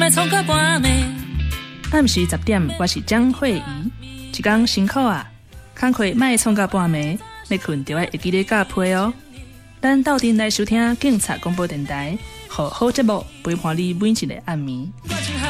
暗时10点，我是江慧仪。一天辛苦啊，工课莫创到半暝，要困就要会记得加被哦。咱斗阵来收听警察广播电台，好好节目陪伴你每一个暗暝。